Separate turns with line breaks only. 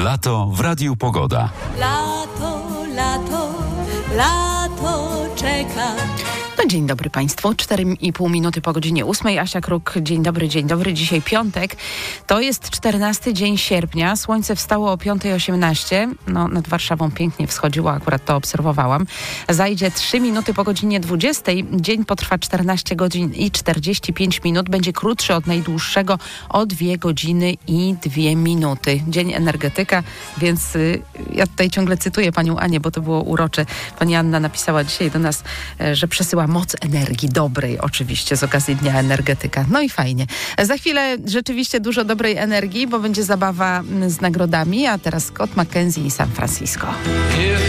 Lato w Radiu Pogoda.
Lato, lato, lato czeka.
No, dzień dobry Państwu, 4,5 minuty po godzinie 8. Asia Kruk, dzień dobry, dzień dobry. Dzisiaj piątek, to jest 14 dzień sierpnia, słońce wstało o 5:18, no nad Warszawą pięknie wschodziło, akurat to obserwowałam. Zajdzie 3 minuty po godzinie 20, dzień potrwa 14 godzin i 45 minut, będzie krótszy od najdłuższego o 2 godziny i 2 minuty. Dzień energetyka, więc ja tutaj ciągle cytuję panią Anię, bo to było urocze. Pani Anna napisała dzisiaj do nas, że przesyła moc energii dobrej, oczywiście z okazji Dnia Energetyka. No i fajnie. Za chwilę rzeczywiście dużo dobrej energii, bo będzie zabawa z nagrodami, a teraz Scott McKenzie i San Francisco.